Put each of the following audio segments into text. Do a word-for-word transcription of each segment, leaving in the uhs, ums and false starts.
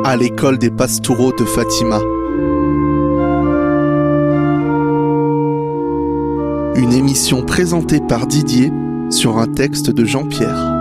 à l'école des Pastoureaux de Fatima. Une émission présentée par Didier sur un texte de Jean-Pierre.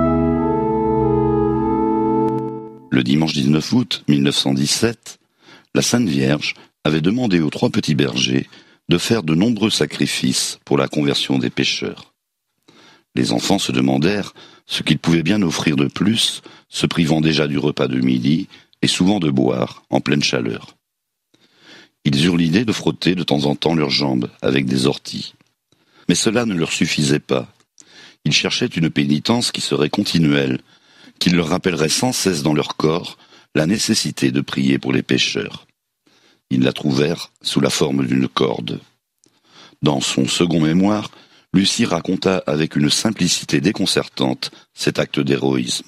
Le dimanche dix-neuf août mille neuf cent dix-sept, la Sainte Vierge avait demandé aux trois petits bergers de faire de nombreux sacrifices pour la conversion des pécheurs. Les enfants se demandèrent ce qu'ils pouvaient bien offrir de plus, se privant déjà du repas de midi et souvent de boire en pleine chaleur. Ils eurent l'idée de frotter de temps en temps leurs jambes avec des orties. Mais cela ne leur suffisait pas. Ils cherchaient une pénitence qui serait continuelle, qui leur rappellerait sans cesse dans leur corps la nécessité de prier pour les pécheurs. Ils la trouvèrent sous la forme d'une corde. Dans son second mémoire, Lucie raconta avec une simplicité déconcertante cet acte d'héroïsme.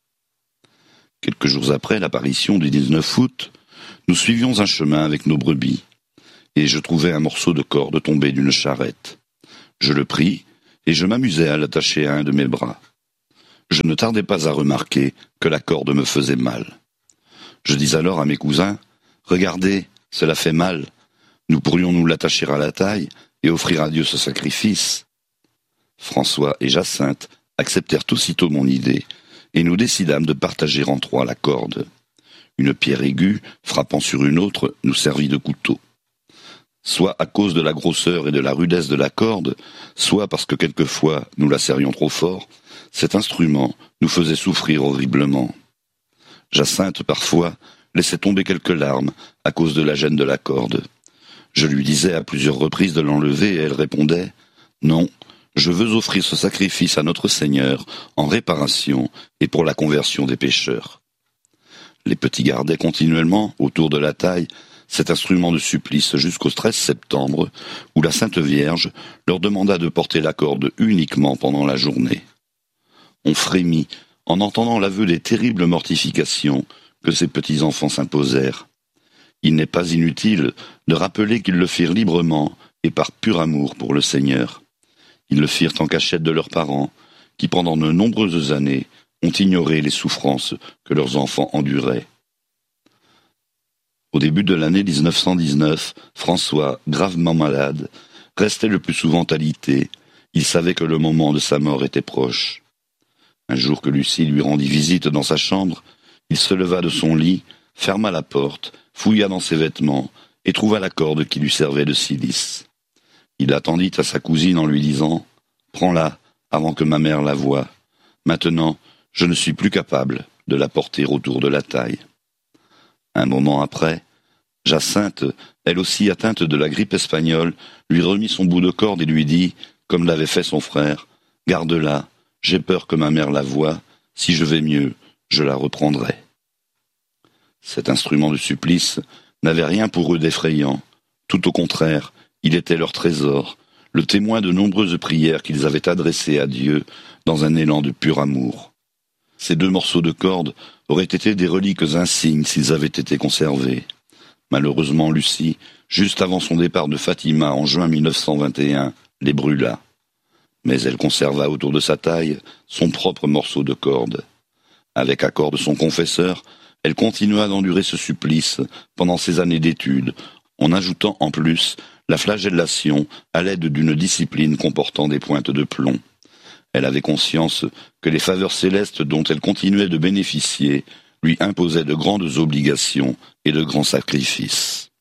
Quelques jours après l'apparition du dix-neuf août, nous suivions un chemin avec nos brebis, et je trouvai un morceau de corde tombé d'une charrette. Je le pris, et je m'amusai à l'attacher à un de mes bras. Je ne tardai pas à remarquer que la corde me faisait mal. Je dis alors à mes cousins, « Regardez, cela fait mal. Nous pourrions nous l'attacher à la taille et offrir à Dieu ce sacrifice. » François et Jacinthe acceptèrent aussitôt mon idée, et nous décidâmes de partager en trois la corde. Une pierre aiguë, frappant sur une autre, nous servit de couteau. Soit à cause de la grosseur et de la rudesse de la corde, soit parce que quelquefois nous la serrions trop fort, cet instrument nous faisait souffrir horriblement. Jacinthe, parfois, laissait tomber quelques larmes à cause de la gêne de la corde. Je lui disais à plusieurs reprises de l'enlever et elle répondait « Non, je veux offrir ce sacrifice à notre Seigneur en réparation et pour la conversion des pécheurs. » Les petits gardaient continuellement, autour de la taille, cet instrument de supplice jusqu'au treize septembre, où la Sainte Vierge leur demanda de porter la corde uniquement pendant la journée. On frémit en entendant l'aveu des terribles mortifications que ces petits-enfants s'imposèrent. Il n'est pas inutile de rappeler qu'ils le firent librement et par pur amour pour le Seigneur. Ils le firent en cachette de leurs parents, qui pendant de nombreuses années ont ignoré les souffrances que leurs enfants enduraient. Au début de l'année dix-neuf cent dix-neuf, François, gravement malade, restait le plus souvent alité. Il savait que le moment de sa mort était proche. Un jour que Lucie lui rendit visite dans sa chambre, il se leva de son lit, ferma la porte, fouilla dans ses vêtements et trouva la corde qui lui servait de cilice. Il attendit à sa cousine en lui disant « Prends-la avant que ma mère la voie. Maintenant, je ne suis plus capable de la porter autour de la taille. » Un moment après, Jacinthe, elle aussi atteinte de la grippe espagnole, lui remit son bout de corde et lui dit, comme l'avait fait son frère, « Garde-la, j'ai peur que ma mère la voie, si je vais mieux, je la reprendrai. » Cet instrument de supplice n'avait rien pour eux d'effrayant. Tout au contraire, il était leur trésor, le témoin de nombreuses prières qu'ils avaient adressées à Dieu dans un élan de pur amour. Ces deux morceaux de corde auraient été des reliques insignes s'ils avaient été conservés. Malheureusement, Lucie, juste avant son départ de Fatima en juin mille neuf cent vingt et un, les brûla. Mais elle conserva autour de sa taille son propre morceau de corde. Avec accord de son confesseur, elle continua d'endurer ce supplice pendant ses années d'études, en ajoutant en plus la flagellation à l'aide d'une discipline comportant des pointes de plomb. Elle avait conscience que les faveurs célestes dont elle continuait de bénéficier lui imposaient de grandes obligations et de grands sacrifices.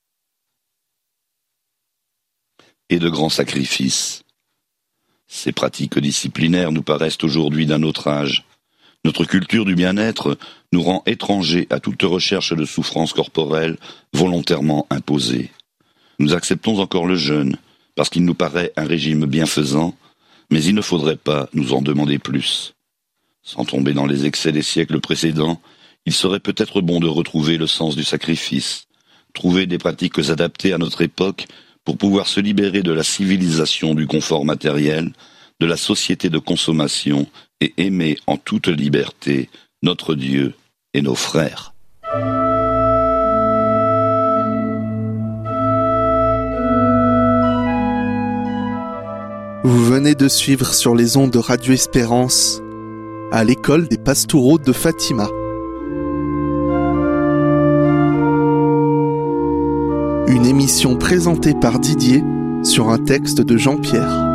Et de grands sacrifices. Ces pratiques disciplinaires nous paraissent aujourd'hui d'un autre âge. Notre culture du bien-être nous rend étrangers à toute recherche de souffrance corporelle volontairement imposée. Nous acceptons encore le jeûne, parce qu'il nous paraît un régime bienfaisant, mais il ne faudrait pas nous en demander plus. Sans tomber dans les excès des siècles précédents, il serait peut-être bon de retrouver le sens du sacrifice, trouver des pratiques adaptées à notre époque pour pouvoir se libérer de la civilisation du confort matériel, de la société de consommation et aimer en toute liberté notre Dieu et nos frères. Vous venez de suivre sur les ondes de Radio Espérance à l'école des Pastoureaux de Fatima. Une émission présentée par Didier sur un texte de Jean-Pierre.